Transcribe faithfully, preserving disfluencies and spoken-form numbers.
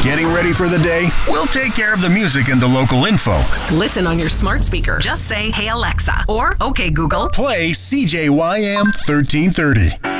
Getting ready for the day? We'll take care of the music and the local info. Listen on your smart speaker. Just say, "Hey Alexa," or "Okay Google, Play C J Y M thirteen thirty.